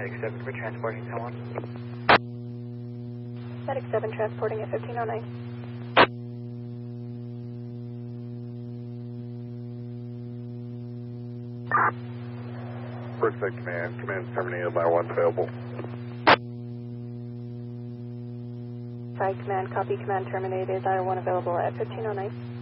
Medic 7 for transporting someone. Medic 7 transporting at 1509. Brookside Command. Command terminated by 1 available. Side command, copy. Command terminated. Dial 1 available at 1509.